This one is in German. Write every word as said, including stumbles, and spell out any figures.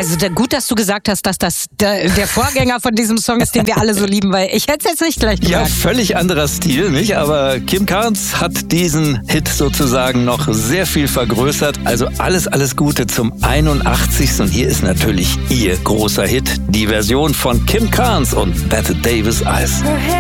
Also der, gut, dass du gesagt hast, dass das der, der Vorgänger von diesem Song ist, den wir alle so lieben, weil ich hätte es jetzt nicht gleich gesagt. Ja, völlig anderer Stil, nicht? Aber Kim Carnes hat diesen Hit sozusagen noch sehr viel vergrößert. Also alles, alles Gute zum einundachtzigsten. Und hier ist natürlich ihr großer Hit, die Version von Kim Carnes und Bette Davis Eyes.